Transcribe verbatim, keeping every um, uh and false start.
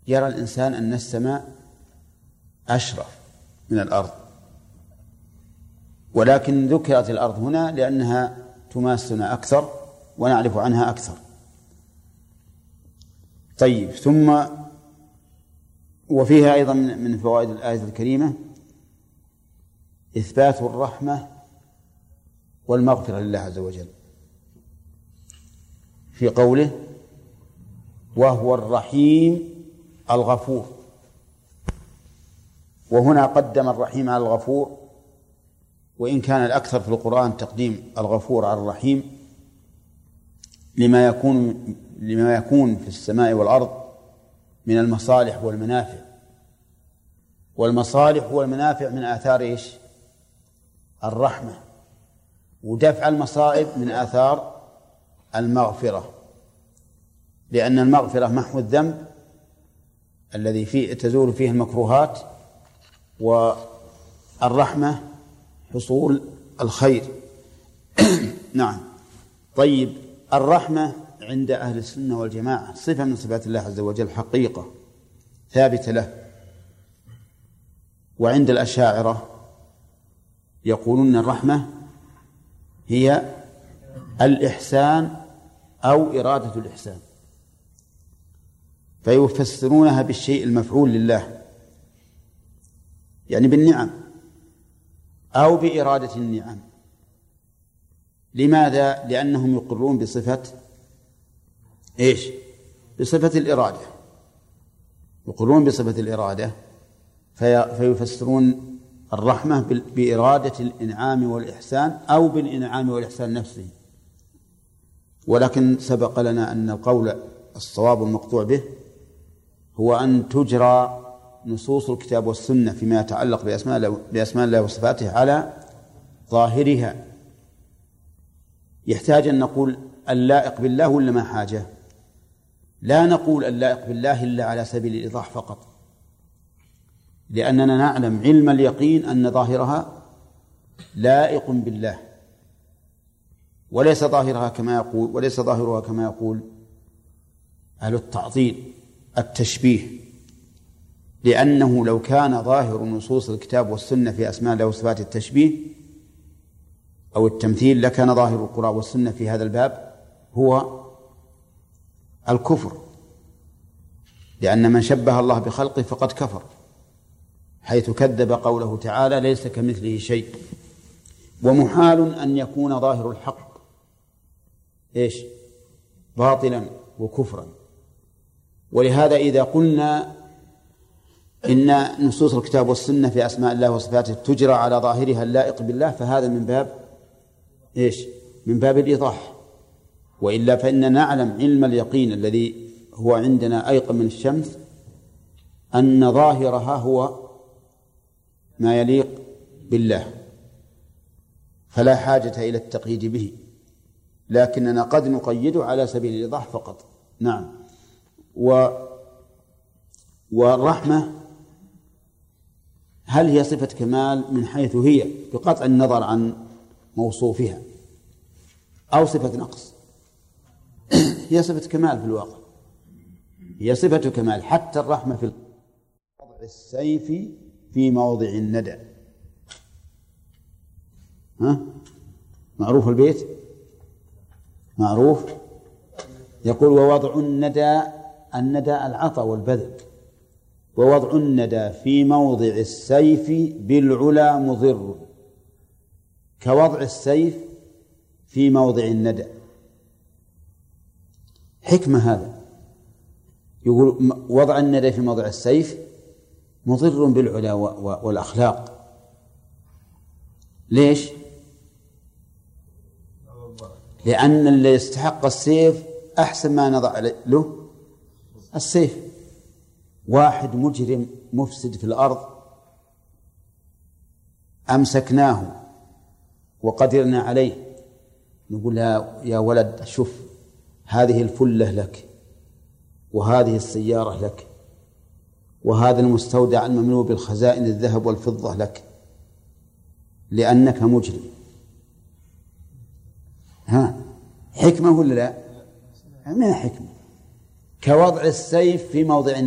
يرى الإنسان أن السماء أشرف من الأرض، ولكن ذكرت الأرض هنا لأنها تماسنا أكثر ونعرف عنها أكثر. طيب، ثم وفيها أيضا من فوائد الآية الكريمة إثبات الرحمة والمغفرة لله عز وجل في قوله وهو الرحيم الغفور. وهنا قدم الرحيم على الغفور، وإن كان الأكثر في القرآن تقديم الغفور على الرحيم لما يكون لما يكون في السماء والأرض من المصالح والمنافع. والمصالح والمنافع من آثار إيش؟ الرحمة، ودفع المصائب من آثار المغفرة، لأن المغفرة محو الذنب الذي فيه تزول فيه المكروهات، والرحمة حصول الخير. نعم. طيب، الرحمة عند أهل السنة والجماعة صفة من صفات الله عز وجل، حقيقة ثابتة له. وعند الأشاعرة يقولون الرحمة هي الإحسان أو إرادة الإحسان، فيفسرونها بالشيء المفعول لله، يعني بالنعم أو بإرادة النعم. لماذا؟ لأنهم يقرون بصفة إيش؟ بصفة الإرادة، يقرون بصفة الإرادة، في فيفسرون الرحمة بإرادة الإنعام والإحسان أو بالإنعام والإحسان نفسه. ولكن سبق لنا أن القول الصواب المقطوع به هو أن تجرى نصوص الكتاب والسنة فيما يتعلق بأسماء الله وصفاته على ظاهرها. يحتاج أن نقول اللائق بالله ولا ما حاجة؟ لا نقول اللائق بالله إلا على سبيل الإيضاح فقط، لأننا نعلم علم اليقين أن ظاهرها لائق بالله، وليس ظاهرها كما يقول وليس ظاهرها كما يقول أهل التعطيل التشبيه، لأنه لو كان ظاهر نصوص الكتاب والسنة في أسماء الله وصفات التشبيه أو التمثيل لكان ظاهر القرآن والسنة في هذا الباب هو الكفر، لأن من شبه الله بخلقه فقد كفر، حيث كذب قوله تعالى ليس كمثله شيء. ومحال أن يكون ظاهر الحق إيش؟ باطلا وكفرا. ولهذا إذا قلنا إن نصوص الكتاب والسنة في أسماء الله وصفاته تجرى على ظاهرها اللائق بالله، فهذا من باب إيش؟ من باب الإيضاح. وإلا فإننا نعلم علم اليقين الذي هو عندنا أيقن من الشمس أن ظاهرها هو ما يليق بالله، فلا حاجة إلى التقييد به، لكننا قد نقيده على سبيل الإيضاح فقط. نعم. و والرحمة هل هي صفة كمال من حيث هي بقطع النظر عن موصوفها، أو صفة نقص؟ هي صفة كمال في الواقع، هي صفة كمال. حتى الرحمة في وضع السيف في موضع الندى. ها؟ معروف البيت؟ معروف. يقول ووضع الندى، الندى العطاء والبذل، ووضع الندى في موضع السيف بالعلا مضر كوضع السيف في موضع الندى. حكمة هذا، يقول وضع الندى في موضع السيف مضر بالعلا والأخلاق. ليش؟ لأن اللي يستحق السيف أحسن ما نضع له السيف. واحد مجرم مفسد في الأرض أمسكناه وقدرنا عليه، نقول له يا ولد شوف هذه الفلة لك، وهذه السيارة لك، وهذا المستودع المملوء بالخزائن الذهب والفضة لك، لأنك مجرم. ها حكمة ولا لا؟ ما حكمة؟ كوضع السيف في موضع